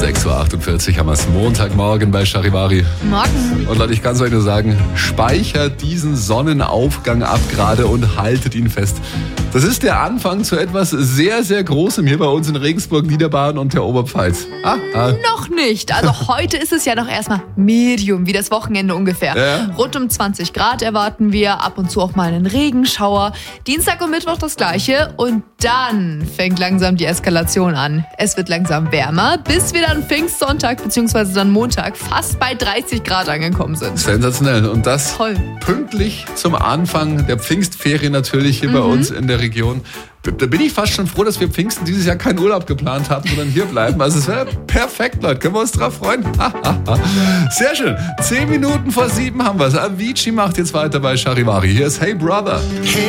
6.48 Uhr haben wir es Montagmorgen bei Charivari. Morgen. Und Leute, ich kann es euch nur sagen, speichert diesen Sonnenaufgang ab gerade und haltet ihn fest. Das ist der Anfang zu etwas sehr, sehr Großem hier bei uns in Regensburg, Niederbayern und der Oberpfalz. Noch nicht. Also heute ist es ja noch erstmal Medium, wie das Wochenende ungefähr. Ja. Rund um 20 Grad erwarten wir, ab und zu auch mal einen Regenschauer. Dienstag und Mittwoch das Gleiche und dann fängt langsam die Eskalation an. Es wird langsam wärmer, bis wir dann Pfingstsonntag bzw. dann Montag fast bei 30 Grad angekommen sind. Sensationell. Und das Toll. pünktlich zum Anfang der Pfingstferien natürlich hier bei uns in der Region. Da bin ich fast schon froh, dass wir Pfingsten dieses Jahr keinen Urlaub geplant haben, sondern hier bleiben. Also es wäre perfekt, Leute. Können wir uns drauf freuen? Sehr schön. 10 Minuten vor 7 haben wir es. Avicii macht jetzt weiter bei Charivari. Hier ist Hey Brother.